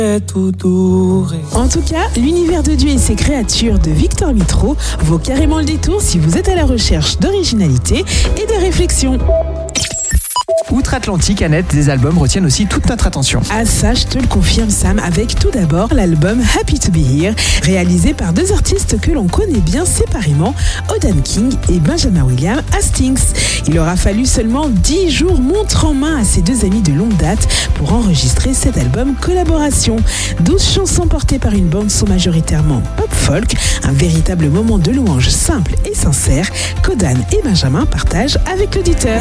En tout cas, l'univers de Dieu et ses créatures de Victor Mitro vaut carrément le détour si vous êtes à la recherche d'originalité et de réflexion. Outre-Atlantique, Annette, des albums retiennent aussi toute notre attention. Ah ça, je te le confirme Sam, avec tout d'abord l'album Happy to Be Here, réalisé par deux artistes que l'on connaît bien séparément, Odan King et Benjamin William Hastings. Il aura fallu seulement 10 jours montre en main à ces deux amis de longue date pour enregistrer cet album collaboration. 12 chansons portées par une bande son majoritairement pop-folk, un véritable moment de louange simple et sincère qu'Odan et Benjamin partagent avec l'auditeur.